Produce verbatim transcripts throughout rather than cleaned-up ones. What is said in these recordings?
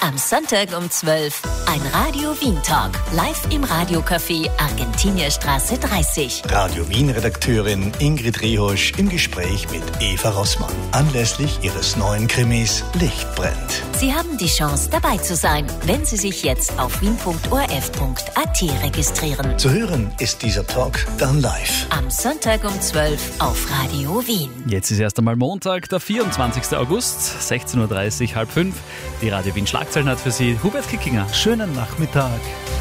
Am Sonntag um zwölf ein Radio Wien Talk. Live im Radiocafé Argentinierstraße dreißig. Radio Wien-Redakteurin Ingrid Riehosch im Gespräch mit Eva Rossmann. Anlässlich ihres neuen Krimis Licht brennt. Sie haben die Chance, dabei zu sein, wenn Sie sich jetzt auf wien punkt o r f punkt a t registrieren. Zu hören ist dieser Talk dann live. Am Sonntag um zwölf auf Radio Wien. Jetzt ist erst einmal Montag, der vierundzwanzigsten August, sechzehn Uhr dreißig, halb fünf. Die Radio Wien Schlagzeilen hat für Sie Hubert Kickinger. Schönen Nachmittag.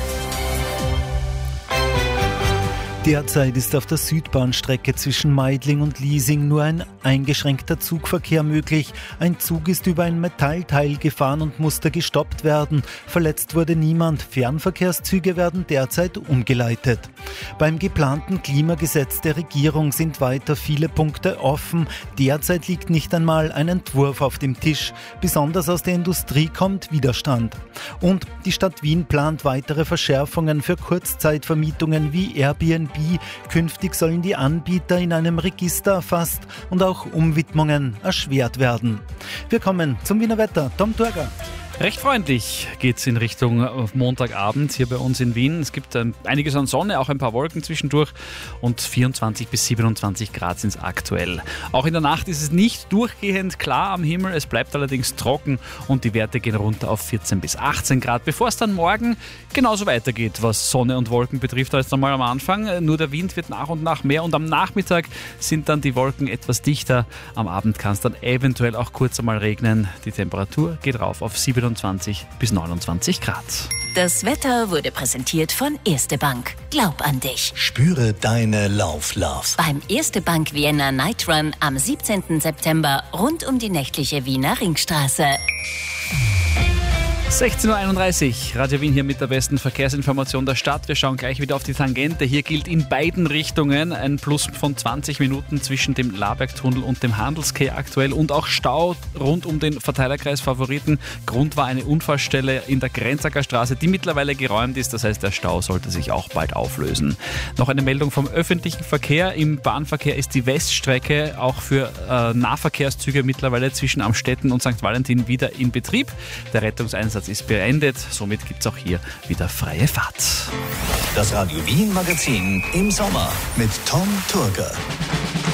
Derzeit ist auf der Südbahnstrecke zwischen Meidling und Liesing nur ein eingeschränkter Zugverkehr möglich. Ein Zug ist über ein Metallteil gefahren und musste gestoppt werden. Verletzt wurde niemand. Fernverkehrszüge werden derzeit umgeleitet. Beim geplanten Klimagesetz der Regierung sind weiter viele Punkte offen. Derzeit liegt nicht einmal ein Entwurf auf dem Tisch. Besonders aus der Industrie kommt Widerstand. Und die Stadt Wien plant weitere Verschärfungen für Kurzzeitvermietungen wie Airbnb. Künftig sollen die Anbieter in einem Register erfasst und auch Umwidmungen erschwert werden. Wir kommen zum Wiener Wetter. Tom Turger. Recht freundlich geht's in Richtung Montagabend hier bei uns in Wien. Es gibt ähm, einiges an Sonne, auch ein paar Wolken zwischendurch und vierundzwanzig bis siebenundzwanzig Grad sind es aktuell. Auch in der Nacht ist es nicht durchgehend klar am Himmel, es bleibt allerdings trocken und die Werte gehen runter auf vierzehn bis achtzehn Grad, bevor es dann morgen genauso weitergeht, was Sonne und Wolken betrifft als einmal am Anfang. Nur der Wind wird nach und nach mehr und am Nachmittag sind dann die Wolken etwas dichter. Am Abend kann es dann eventuell auch kurz einmal regnen. Die Temperatur geht rauf auf siebenundzwanzig bis neunundzwanzig Grad. Das Wetter wurde präsentiert von Erste Bank. Glaub an dich. Spüre deine Lauf-Love. Beim Erste Bank Vienna Night Run am siebzehnten September rund um die nächtliche Wiener Ringstraße. sechzehn Uhr einunddreißig, Radio Wien hier mit der besten Verkehrsinformation der Stadt. Wir schauen gleich wieder auf die Tangente. Hier gilt in beiden Richtungen ein Plus von zwanzig Minuten zwischen dem Labergtunnel und dem Handelskeh aktuell und auch Stau rund um den Verteilerkreis Favoriten. Grund war eine Unfallstelle in der Grenzacker Straße, die mittlerweile geräumt ist. Das heißt, der Stau sollte sich auch bald auflösen. Noch eine Meldung vom öffentlichen Verkehr. Im Bahnverkehr ist die Weststrecke auch für äh, Nahverkehrszüge mittlerweile zwischen Amstetten und Sankt Valentin wieder in Betrieb. Der Rettungseinsatz ist beendet, somit gibt es auch hier wieder freie Fahrt. Das Radio Wien Magazin im Sommer mit Tom Turger.